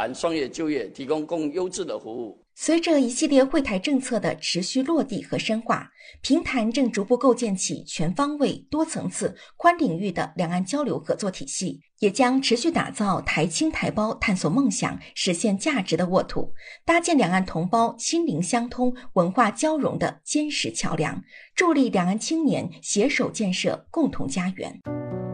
谈双业就业，提供更优质的服务。 随着一系列惠台政策的持续落地和深化，平潭正逐步构建起全方位、多层次、宽领域的两岸交流合作体系，也将持续打造台青台胞探索梦想、实现价值的沃土，搭建两岸同胞心灵相通、文化交融的坚实桥梁，助力两岸青年携手建设共同家园。